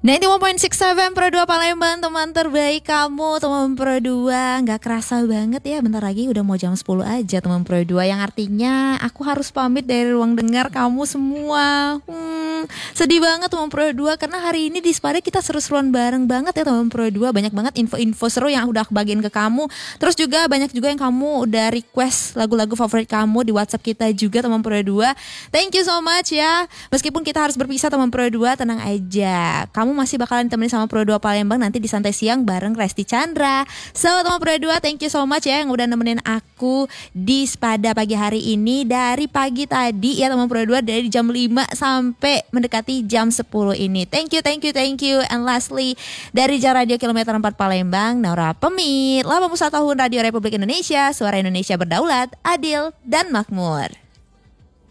91.6 FM Pro 2 Palembang, teman terbaik kamu, teman Pro 2. Gak kerasa banget ya, bentar lagi udah mau jam 10 aja teman Pro 2. Yang artinya aku harus pamit dari ruang dengar kamu semua. Sedih banget teman Pro 2, karena hari ini di Spada kita seru-seruan bareng banget ya teman Pro 2. Banyak banget info-info seru yang udah aku bagiin ke kamu. Terus juga banyak juga yang kamu udah request lagu-lagu favorit kamu di WhatsApp kita juga teman Pro 2. Thank you so much ya. Meskipun kita harus berpisah teman Pro 2, tenang aja. Kamu masih bakalan ditemenin sama Pro 2 Palembang nanti di Santai Siang bareng Resti Chandra. So teman Pro 2, thank you so much ya yang udah nemenin aku di Spada pagi hari ini. Dari pagi tadi ya teman Pro 2, dari jam 5 sampai mendekati jam 10 ini. Thank you. And lastly, dari Jar Radio Kilometer 4 Palembang, Naura pamit. 81 tahun Radio Republik Indonesia, suara Indonesia berdaulat, adil dan makmur.